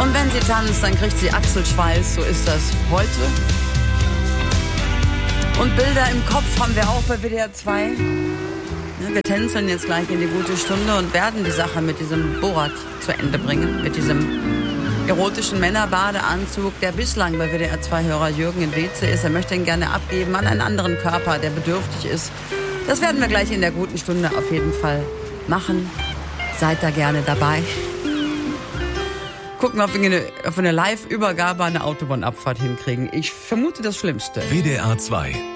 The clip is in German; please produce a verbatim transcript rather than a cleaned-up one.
Und wenn sie tanzt, dann kriegt sie Achselschweiß, so ist das heute. Und Bilder im Kopf haben wir auch bei W D R zwei. Ja, wir tänzeln jetzt gleich in die gute Stunde und werden die Sache mit diesem Borat zu Ende bringen, mit diesem erotischen Männerbadeanzug, der bislang bei W D R zwei-Hörer Jürgen in Weze ist. Er möchte ihn gerne abgeben an einen anderen Körper, der bedürftig ist. Das werden wir gleich in der guten Stunde auf jeden Fall machen. Seid da gerne dabei. Gucken, ob wir eine, ob wir eine Live-Übergabe an der Autobahnabfahrt hinkriegen. Ich vermute das Schlimmste. W D R zwei